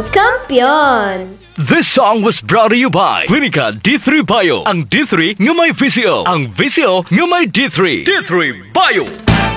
Kampiyon! This song was brought to you by Clinica D3 Bio. Ang D3 nga may VCO. Ang VCO nga may D3. D3 Bio!